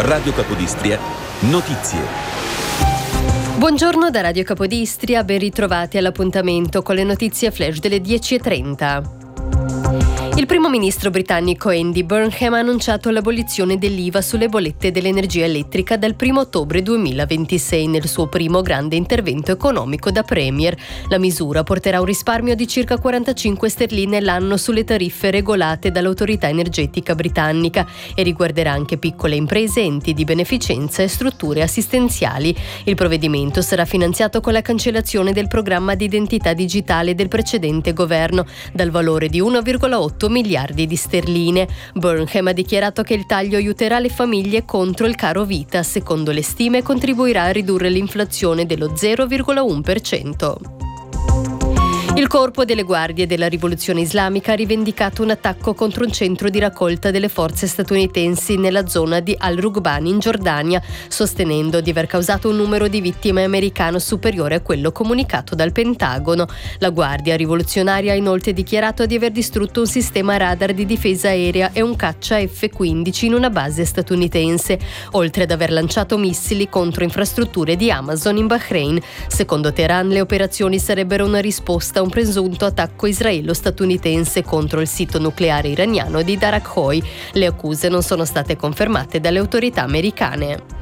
Radio Capodistria, notizie. Buongiorno da Radio Capodistria, ben ritrovati all'appuntamento con le notizie flash delle 10:30. Il primo ministro britannico Andy Burnham ha annunciato l'abolizione dell'IVA sulle bollette dell'energia elettrica dal 1 ottobre 2026 nel suo primo grande intervento economico da Premier. La misura porterà un risparmio di circa 45 sterline l'anno sulle tariffe regolate dall'autorità energetica britannica e riguarderà anche piccole imprese, enti di beneficenza e strutture assistenziali. Il provvedimento sarà finanziato con la cancellazione del programma di identità digitale del precedente governo dal valore di 1,8 miliardi di sterline. Burnham ha dichiarato che il taglio aiuterà le famiglie contro il caro vita. Secondo le stime contribuirà a ridurre l'inflazione dello 0,1%. Il corpo delle guardie della rivoluzione islamica ha rivendicato un attacco contro un centro di raccolta delle forze statunitensi nella zona di Al-Rugban in Giordania, sostenendo di aver causato un numero di vittime americano superiore a quello comunicato dal Pentagono. La guardia rivoluzionaria ha inoltre dichiarato di aver distrutto un sistema radar di difesa aerea e un caccia F-15 in una base statunitense, oltre ad aver lanciato missili contro infrastrutture di Amazon in Bahrain. Secondo Teheran, le operazioni sarebbero una risposta a un presunto attacco israelo-statunitense contro il sito nucleare iraniano di Darak-Hoi. Le accuse non sono state confermate dalle autorità americane.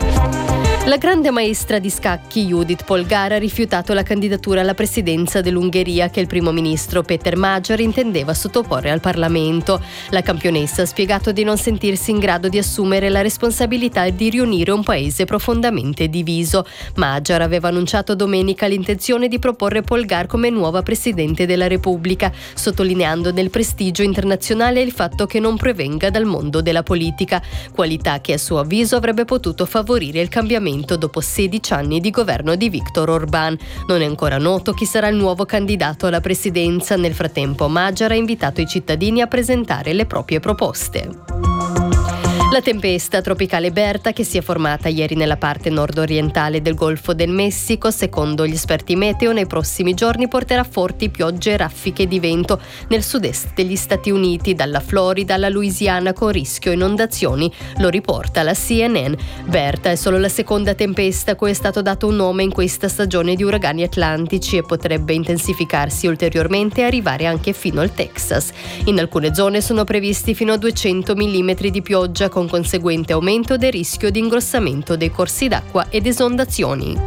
La grande maestra di scacchi Judith Polgar ha rifiutato la candidatura alla presidenza dell'Ungheria che il primo ministro Peter Magyar intendeva sottoporre al Parlamento. La campionessa ha spiegato di non sentirsi in grado di assumere la responsabilità di riunire un paese profondamente diviso. Magyar aveva annunciato domenica l'intenzione di proporre Polgar come nuova presidente della Repubblica, sottolineando nel prestigio internazionale il fatto che non provenga dal mondo della politica, qualità che a suo avviso avrebbe potuto favorire il cambiamento dopo 16 anni di governo di Viktor Orbán. Non è ancora noto chi sarà il nuovo candidato alla presidenza. Nel frattempo Magyar ha invitato i cittadini a presentare le proprie proposte. La tempesta tropicale Berta, che si è formata ieri nella parte nord-orientale del Golfo del Messico, secondo gli esperti meteo, nei prossimi giorni porterà forti piogge e raffiche di vento nel sud-est degli Stati Uniti, dalla Florida alla Louisiana, con rischio inondazioni, lo riporta la CNN. Berta è solo la seconda tempesta a cui è stato dato un nome in questa stagione di uragani atlantici e potrebbe intensificarsi ulteriormente e arrivare anche fino al Texas. In alcune zone sono previsti fino a 200 mm di pioggia, con conseguente aumento del rischio di ingrossamento dei corsi d'acqua ed esondazioni.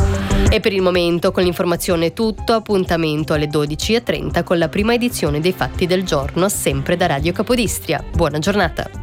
E per il momento con l'informazione è tutto, appuntamento alle 12:30 con la prima edizione dei Fatti del Giorno, sempre da Radio Capodistria. Buona giornata.